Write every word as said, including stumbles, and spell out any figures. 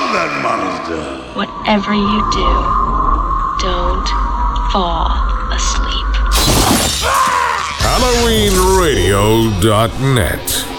that monster. Whatever you do, don't fall asleep. Halloween Radio dot net